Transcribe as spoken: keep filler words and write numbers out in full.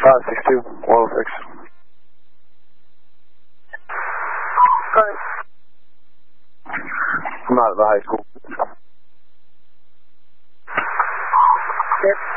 five six two, one oh six. Right. I'm out of the high school. Yep.